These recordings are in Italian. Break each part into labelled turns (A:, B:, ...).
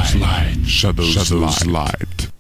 A: Shadows Light.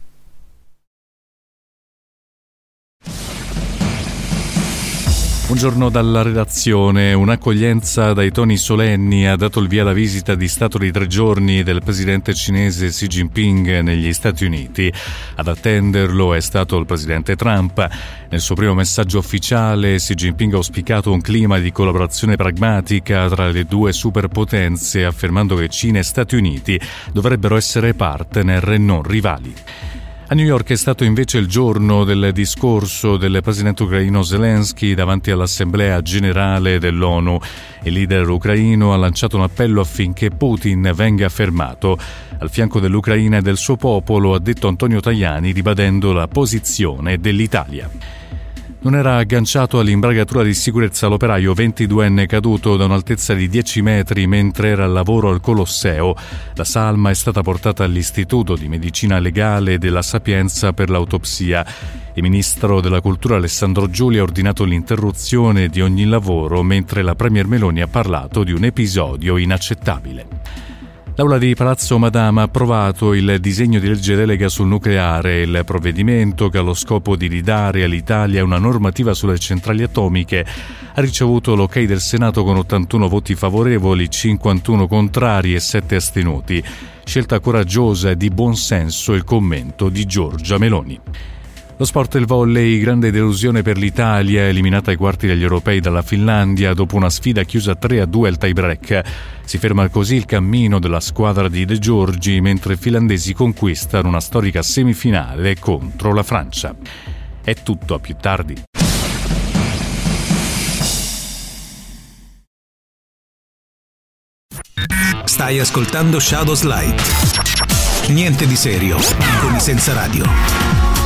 B: Buongiorno dalla redazione. Un'accoglienza dai toni solenni ha dato il via alla visita di Stato di 3 giorni del presidente cinese Xi Jinping negli Stati Uniti. Ad attenderlo è stato il presidente Trump. Nel suo primo messaggio ufficiale, Xi Jinping ha auspicato un clima di collaborazione pragmatica tra le due superpotenze, affermando che Cina e Stati Uniti dovrebbero essere partner e non rivali. A New York è stato invece il giorno del discorso del presidente ucraino Zelensky davanti all'Assemblea Generale dell'ONU. Il leader ucraino ha lanciato un appello affinché Putin venga fermato. Al fianco dell'Ucraina e del suo popolo, ha detto Antonio Tajani, ribadendo la posizione dell'Italia. Non era agganciato all'imbragatura di sicurezza l'operaio 22enne caduto da un'altezza di 10 metri mentre era al lavoro al Colosseo. La salma è stata portata all'Istituto di Medicina Legale della Sapienza per l'autopsia. Il ministro della Cultura Alessandro Giuli ha ordinato l'interruzione di ogni lavoro, mentre la premier Meloni ha parlato di un episodio inaccettabile. L'Aula di Palazzo Madama ha approvato il disegno di legge delega sul nucleare. Il provvedimento, che ha lo scopo di ridare all'Italia una normativa sulle centrali atomiche, ha ricevuto l'ok del Senato con 81 voti favorevoli, 51 contrari e 7 astenuti. Scelta coraggiosa e di buon senso, il commento di Giorgia Meloni. Lo sport e il volley, grande delusione per l'Italia, eliminata ai quarti degli europei dalla Finlandia dopo una sfida chiusa 3-2 al tie-break. Si ferma così il cammino della squadra di De Giorgi, mentre i finlandesi conquistano una storica semifinale contro la Francia. È tutto, a più tardi.
C: Stai ascoltando Shadows Light. Niente di serio, con i senza radio.